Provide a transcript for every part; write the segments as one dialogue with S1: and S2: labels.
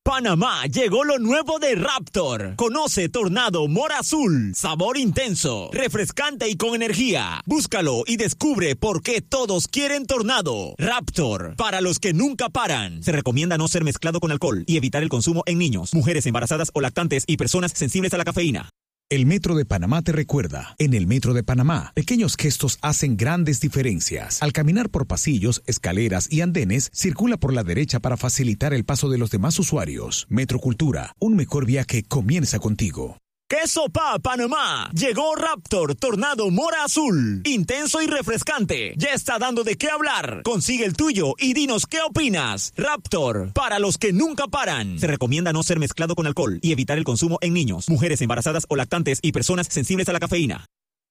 S1: Panamá llegó lo nuevo de Raptor. Conoce Tornado Mora Azul. Sabor intenso, refrescante y con energía. Búscalo y descubre por qué todos quieren Tornado. Raptor, para los que nunca paran. Se recomienda no ser mezclado con alcohol y evitar el consumo en niños, mujeres embarazadas o lactantes y personas sensibles a la cafeína.
S2: El Metro de Panamá te recuerda, en el Metro de Panamá, pequeños gestos hacen grandes diferencias. Al caminar por pasillos, escaleras y andenes, circula por la derecha para facilitar el paso de los demás usuarios. Metrocultura, un mejor viaje comienza contigo.
S1: ¡Queso Pa Panamá! Llegó Raptor Tornado Mora Azul. Intenso y refrescante. Ya está dando de qué hablar. Consigue el tuyo y dinos qué opinas. Raptor, para los que nunca paran. Se recomienda no ser mezclado con alcohol y evitar el consumo en niños, mujeres embarazadas o lactantes y personas sensibles a la cafeína.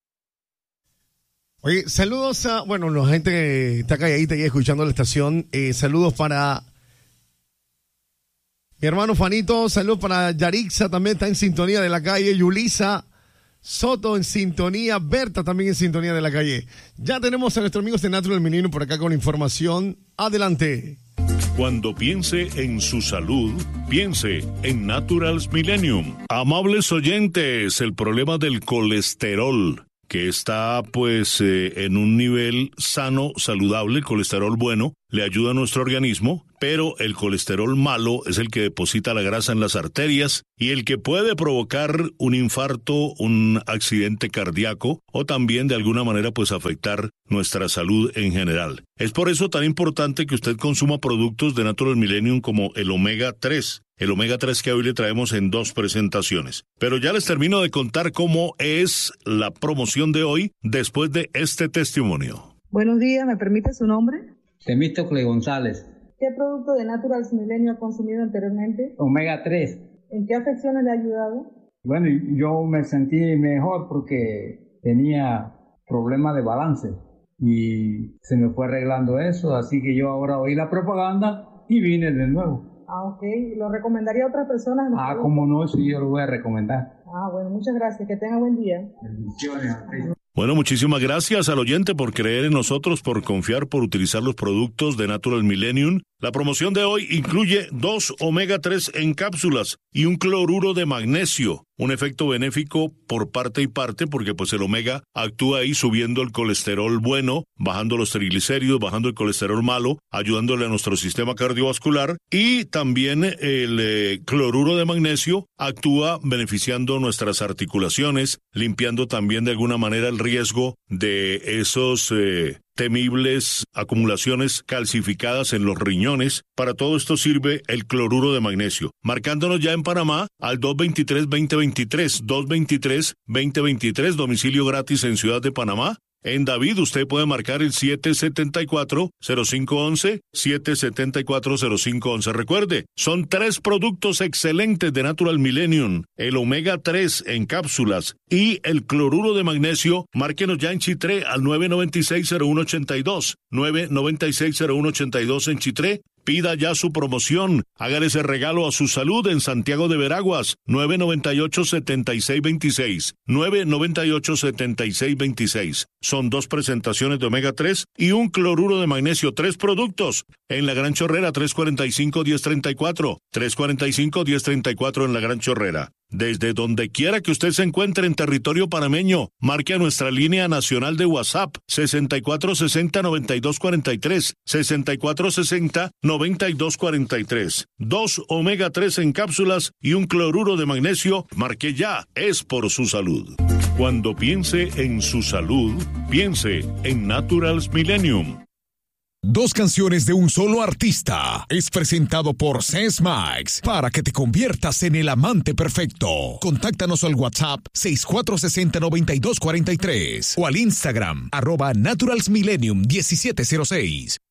S3: Oye, saludos a, bueno, la gente que está calladita y escuchando la estación. Saludos para mi hermano Fanito, saludos para Yarixa, también está en sintonía de la calle. Yulisa Soto en sintonía. Berta también en sintonía de la calle. Ya tenemos a nuestros amigos de Natural Millennium por acá con información. Adelante.
S4: Cuando piense en su salud, piense en Naturals Millennium. Amables oyentes, el problema del colesterol, que está en un nivel sano, saludable, el colesterol bueno, le ayuda a nuestro organismo, pero el colesterol malo es el que deposita la grasa en las arterias y el que puede provocar un infarto, un accidente cardíaco o también de alguna manera afectar nuestra salud en general. Es por eso tan importante que usted consuma productos de Natural Millennium como el Omega 3. El Omega 3 que hoy le traemos en 2 presentaciones. Pero ya les termino de contar cómo es la promoción de hoy después de este testimonio.
S5: Buenos días, ¿me permite su nombre?
S6: Temístocle González.
S5: ¿Qué producto de Naturals Millennium ha consumido anteriormente?
S6: Omega 3.
S5: ¿En qué afecciones le ha ayudado?
S6: Bueno, yo me sentí mejor porque tenía problemas de balance y se me fue arreglando eso, así que yo ahora oí la propaganda y vine de nuevo.
S5: Ah, ok. ¿Lo recomendaría a otras personas?
S6: Ah, cómo no, sí, yo lo voy a recomendar.
S5: Ah, bueno, muchas gracias. Que tenga buen día.
S6: Bendiciones.
S4: Bueno, muchísimas gracias al oyente por creer en nosotros, por confiar, por utilizar los productos de Natural Millennium. La promoción de hoy incluye 2 Omega 3 en cápsulas y un cloruro de magnesio. Un efecto benéfico por parte y parte porque el omega actúa ahí subiendo el colesterol bueno, bajando los triglicéridos, bajando el colesterol malo, ayudándole a nuestro sistema cardiovascular, y también el cloruro de magnesio actúa beneficiando nuestras articulaciones, limpiando también de alguna manera el riesgo de esos temibles acumulaciones calcificadas en los riñones. Para todo esto sirve el cloruro de magnesio. Marcándonos ya en Panamá al 223-2023, 223-2023, domicilio gratis en Ciudad de Panamá. En David usted puede marcar el 774-0511, 774-0511. Recuerde, son 3 productos excelentes de Natural Millennium, el Omega 3 en cápsulas y el cloruro de magnesio. Márquenos ya en Chitré al 996-0182, 996-0182 en Chitré. Pida ya su promoción. Hágale ese regalo a su salud en Santiago de Veraguas, 998-7626. 998-7626. Son 2 presentaciones de Omega 3 y un cloruro de magnesio. 3 productos. En la Gran Chorrera, 345-1034. 345-1034 en la Gran Chorrera. Desde donde quiera que usted se encuentre en territorio panameño, marque a nuestra línea nacional de WhatsApp 6460-9243, 6460-9243. 2 Omega 3 en cápsulas y un cloruro de magnesio. Marque ya, es por su salud. Cuando piense en su salud, piense en Naturals Millennium.
S2: 2 canciones de un solo artista es presentado por Sesmax para que te conviertas en el amante perfecto. Contáctanos al WhatsApp 6460-9243 o al Instagram @naturalsmillennium1706.